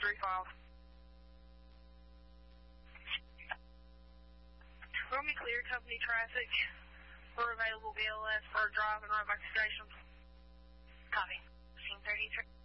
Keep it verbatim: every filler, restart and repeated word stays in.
three five. Will be clear company traffic. We're available B L S for a drive and right back to station. Copy. Scene thirty-three.